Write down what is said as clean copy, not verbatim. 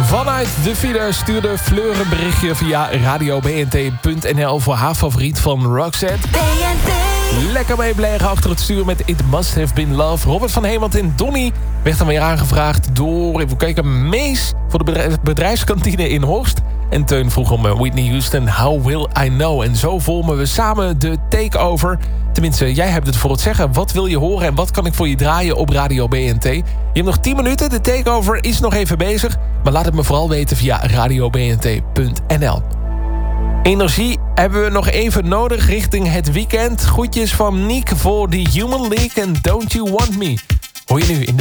Vanuit de file stuurde Fleur een berichtje via radiobnt.nl voor haar favoriet van Roxette. BNT. Lekker meeblijven achter het stuur met It Must Have Been Love. Robert van Hemelt en Donny werd dan weer aangevraagd door, even kijken, Mees voor de bedrijfskantine in Horst. En Teun vroeg om Whitney Houston, How Will I Know? En zo vormen we samen de takeover. Tenminste, jij hebt het voor het zeggen. Wat wil je horen en wat kan ik voor je draaien op Radio BNT? Je hebt nog 10 minuten, de takeover is nog even bezig. Maar laat het me vooral weten via radiobnt.nl. Energie hebben we nog even nodig richting het weekend. Groetjes van Niek voor The Human League en Don't You Want Me. Hoor je nu in de